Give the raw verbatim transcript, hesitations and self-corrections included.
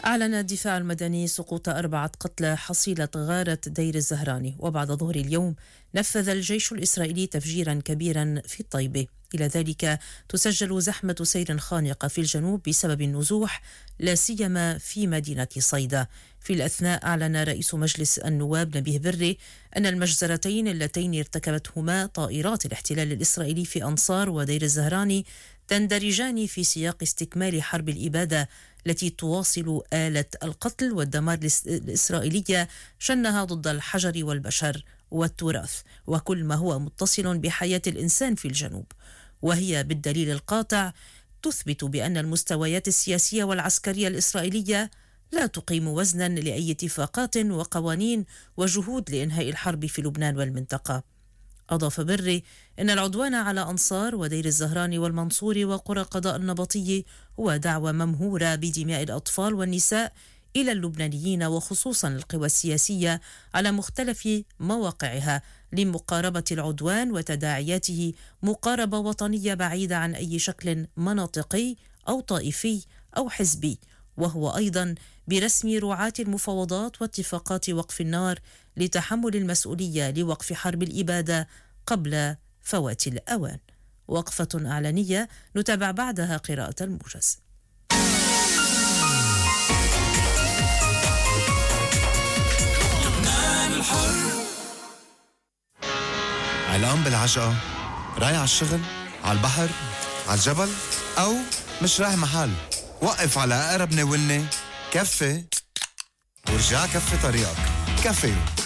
أعلن الدفاع المدني سقوط أربعة قتلى حصيلة غارة دير الزهراني، وبعد ظهر اليوم نفذ الجيش الإسرائيلي تفجيرا كبيرا في الطيبة. إلى ذلك تسجل زحمة سير خانقة في الجنوب بسبب النزوح، لا سيما في مدينة صيدا. في الأثناء أعلن رئيس مجلس النواب نبيه بري أن المجزرتين اللتين ارتكبتهما طائرات الاحتلال الإسرائيلي في أنصار ودير الزهراني تندرجان في سياق استكمال حرب الإبادة التي تواصل آلة القتل والدمار الإسرائيلية شنها ضد الحجر والبشر والتراث وكل ما هو متصل بحياة الإنسان في الجنوب. وهي بالدليل القاطع تثبت بأن المستويات السياسية والعسكرية الإسرائيلية لا تقيم وزنا لأي اتفاقات وقوانين وجهود لإنهاء الحرب في لبنان والمنطقة. أضاف بري أن العدوان على أنصار ودير الزهراني والمنصور وقرى قضاء النبطي هو دعوة ممهورة بدماء الأطفال والنساء إلى اللبنانيين وخصوصا القوى السياسية على مختلف مواقعها لمقاربة العدوان وتداعياته مقاربة وطنية بعيدة عن أي شكل مناطقي أو طائفي أو حزبي، وهو أيضا برسم رعاة المفاوضات واتفاقات وقف النار لتحمل المسؤولية لوقف حرب الإبادة قبل فوات الأوان. وقفة إعلانية نتابع بعدها قراءة الموجز. علقان بالعجقة، رايح على الشغل، على البحر، على الجبل، أو مش رايح محل. وقف على أقرب ناولني كفي ورجع كفي طريقك. كفي